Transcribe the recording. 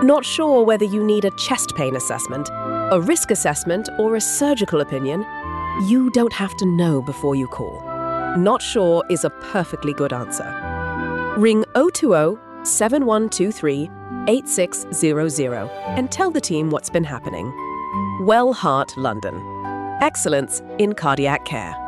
Not sure whether you need a chest pain assessment, a risk assessment, or a surgical opinion? You don't have to know before you call. Not sure is a perfectly good answer. Ring 020 7123 8600 and tell the team what's been happening. Well Heart London. Excellence in cardiac care.